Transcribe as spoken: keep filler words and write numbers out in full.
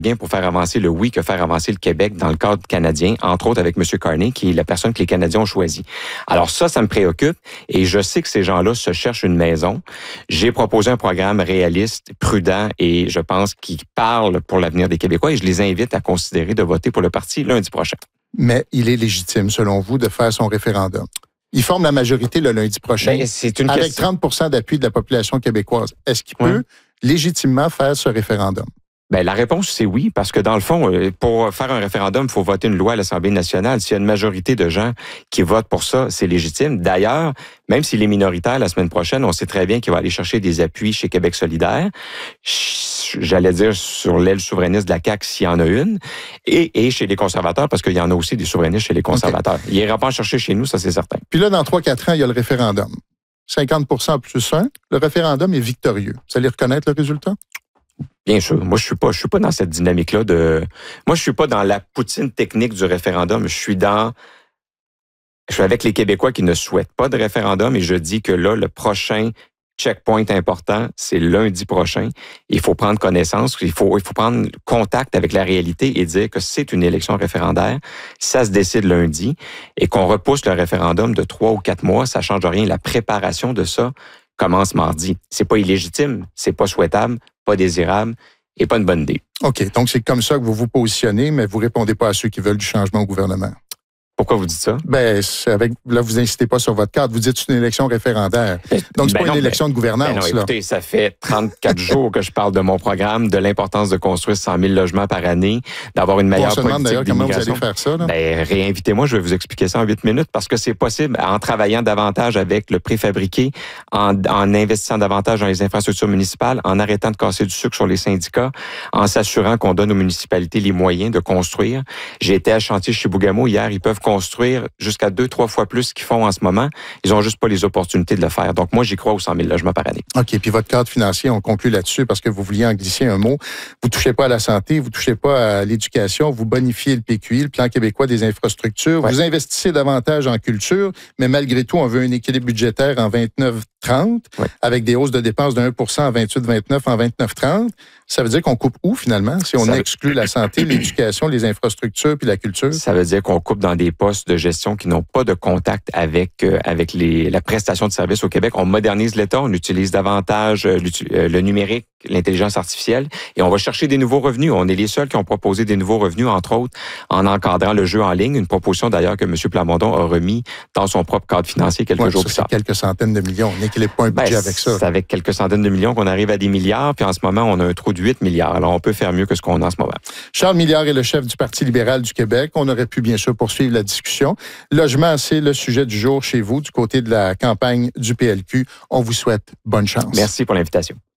bien pour faire avancer le oui que faire avancer le Québec dans le cadre canadien, entre autres avec M. Carney, qui est la personne que les Canadiens ont choisie. Alors ça, ça me préoccupe et je sais que ces gens-là se cherchent une maison. J'ai proposé un programme réaliste, prudent et je pense qui parle pour l'avenir des Québécois et je les invite à considérer de voter pour le parti lundi prochain. Mais il est légitime, selon vous, de faire son référendum. Il forme la majorité le lundi prochain Ben, c'est une avec question. trente pour cent d'appui de la population québécoise. Est-ce qu'il Ouais. peut légitimement faire ce référendum? Ben, la réponse, c'est oui, parce que dans le fond, pour faire un référendum, il faut voter une loi à l'Assemblée nationale. S'il y a une majorité de gens qui votent pour ça, c'est légitime. D'ailleurs, même s'il est minoritaire la semaine prochaine, on sait très bien qu'il va aller chercher des appuis chez Québec solidaire. J'allais dire sur l'aile souverainiste de la C A Q s'il y en a une, et, et chez les conservateurs, parce qu'il y en a aussi des souverainistes chez les conservateurs. Okay. Il n'ira pas en chercher chez nous, ça c'est certain. Puis là, dans trois quatre ans, il y a le référendum. cinquante pour cent plus un, le référendum est victorieux. Vous allez reconnaître le résultat? Bien sûr. Moi, je suis pas, je suis pas dans cette dynamique-là de, moi, je suis pas dans la poutine technique du référendum. Je suis dans, je suis avec les Québécois qui ne souhaitent pas de référendum et je dis que là, le prochain checkpoint important, c'est lundi prochain. Il faut prendre connaissance, il faut, il faut prendre contact avec la réalité et dire que c'est une élection référendaire. Ça se décide lundi et qu'on repousse le référendum de trois ou quatre mois, ça change rien. La préparation de ça commence mardi. C'est pas illégitime, c'est pas souhaitable, pas désirable et pas une bonne idée. OK. Donc, c'est comme ça que vous vous positionnez, mais vous répondez pas à ceux qui veulent du changement au gouvernement. Pourquoi vous dites ça? Ben, c'est avec, là, vous n'incitez pas sur votre carte. Vous dites que c'est une élection référendaire. Donc, c'est ben pas non, une élection ben, de gouvernance. Ben non, là. écoutez, ça fait trente-quatre jours que je parle de mon programme, de l'importance de construire cent mille logements par année, d'avoir une meilleure on se demande politique d'ailleurs comment vous d'immigration. allez faire ça. Là. Ben, réinvitez-moi, je vais vous expliquer ça en huit minutes parce que c'est possible en travaillant davantage avec le préfabriqué, en, en investissant davantage dans les infrastructures municipales, en arrêtant de casser du sucre sur les syndicats, en s'assurant qu'on donne aux municipalités les moyens de construire. J'ai été à chantier chez Bougamo hier, ils peuvent construire jusqu'à deux, trois fois plus qu'ils font en ce moment. Ils ont juste pas les opportunités de le faire. Donc, moi, j'y crois aux cent mille logements par année. OK. Puis votre cadre financier, on conclut là-dessus parce que vous vouliez en glisser un mot. Vous touchez pas à la santé, vous touchez pas à l'éducation, vous bonifiez le P Q I, le Plan québécois des infrastructures. Ouais. Vous investissez davantage en culture, mais malgré tout, on veut un équilibre budgétaire en vingt-neuf trente, ouais. avec des hausses de dépenses de un pour cent en vingt-huit vingt-neuf, en vingt-neuf trente. Ça veut dire qu'on coupe où, finalement, si on ça exclut veut... la santé, l'éducation, les infrastructures puis la culture? Ça veut dire qu'on coupe dans des postes de gestion qui n'ont pas de contact avec euh, avec les, la prestation de services au Québec. On modernise l'État, on utilise davantage euh, le numérique, l'intelligence artificielle, et on va chercher des nouveaux revenus. On est les seuls qui ont proposé des nouveaux revenus, entre autres, en encadrant le jeu en ligne, une proposition d'ailleurs que M. Plamondon a remis dans son propre cadre financier quelques ouais, jours ça, plus tard. C'est quelques centaines de millions. On n'équilibre pas un budget ben, avec ça. C'est avec quelques centaines de millions qu'on arrive à des milliards, puis en ce moment, on a un trou de huit milliards. Alors, on peut faire mieux que ce qu'on a en ce moment. Charles Milliard est le chef du Parti libéral du Québec. On aurait pu bien sûr poursuivre la discussion. Logement, c'est le sujet du jour chez vous, du côté de la campagne du P L Q. On vous souhaite bonne chance. Merci pour l'invitation.